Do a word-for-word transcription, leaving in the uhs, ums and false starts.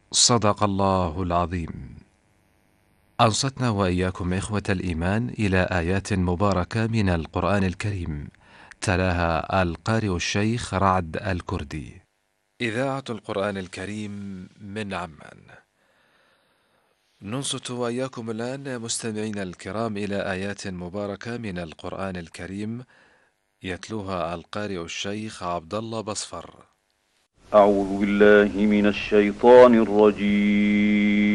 صدق الله العظيم. أنصتنا وإياكم إخوة الإيمان إلى آيات مباركة من القرآن الكريم، تلاها القارئ الشيخ رعد الكردي. إذاعة القرآن الكريم من عمان. ننصت وإياكم الآن مستمعينا الكرام إلى آيات مباركة من القرآن الكريم، يتلوها القارئ الشيخ عبد الله بصفر. أعوذ بالله من الشيطان الرجيم.